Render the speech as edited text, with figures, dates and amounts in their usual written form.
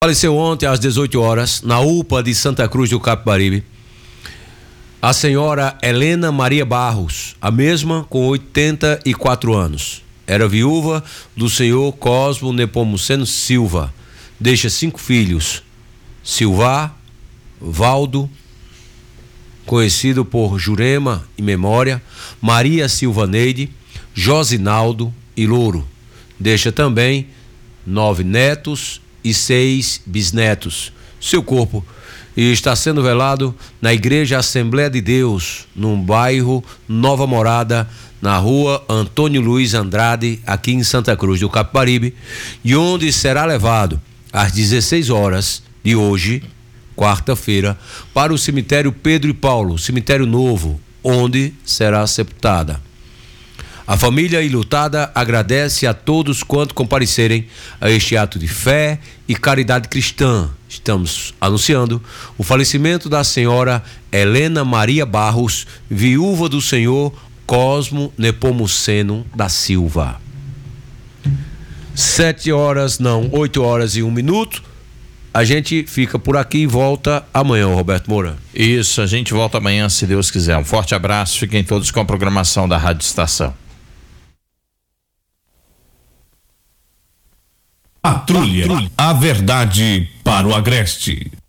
Faleceu ontem às 18 horas na UPA de Santa Cruz do Capibaribe a senhora Helena Maria Barros, a mesma com 84 anos. Era viúva do senhor Cosmo Nepomuceno Silva. Deixa 5 filhos: Silvá, Valdo, conhecido por Jurema em memória, Maria Silvaneide, Josinaldo e Louro. Deixa também 9 netos e 6 bisnetos. Seu corpo está sendo velado na Igreja Assembleia de Deus, num bairro Nova Morada, na rua Antônio Luiz Andrade, aqui em Santa Cruz do Capibaribe, e onde será levado às 16 horas de hoje, quarta-feira, para o cemitério Pedro e Paulo, cemitério novo, onde será sepultada. A família enlutada agradece a todos quanto comparecerem a este ato de fé e caridade cristã. Estamos anunciando o falecimento da senhora Helena Maria Barros, viúva do senhor Cosmo Nepomuceno da Silva. 8 horas e 1 minuto. A gente fica por aqui e volta amanhã, Roberto Moura. Isso, a gente volta amanhã, se Deus quiser. Um forte abraço, fiquem todos com a programação da Rádio Estação. Patrulha, a verdade para o Agreste.